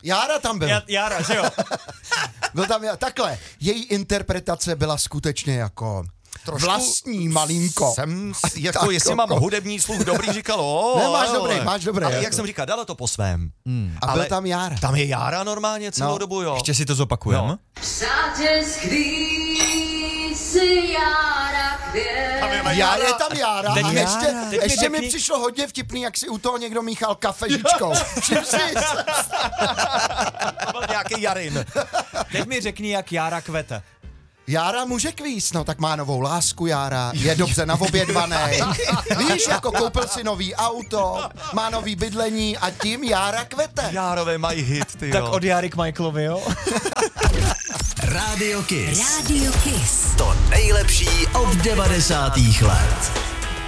Jára tam byl. Jára, že jo? Byl tam takhle. Její interpretace byla skutečně jako Trošku vlastní malinko. Jako jestli mám hudební sluch dobrý, říkalo. Ne, máš dobrý. Ale jak jsem říkal, dala to po svém. A byl tam Jára. Tam je Jára normálně celou dobu, jo. Ještě si to zopakujeme. No. Je tam Jára. Teď A mi- ještě mi řekni- přišlo hodně vtipný, jak si u toho někdo míchal kafežičkou. Všim si. To byl nějaký Jarin. Teď mi řekni, jak Jára kvete. Jára může kvíst, no tak má novou lásku Jára, je dobře naobědvanej. Víš, jako koupil si nový auto, má nový bydlení a tím Jára kvete. Járové mají hit, ty jo. Tak od Járy k Michaelovi, jo? Radio Kiss. To nejlepší od 90. let.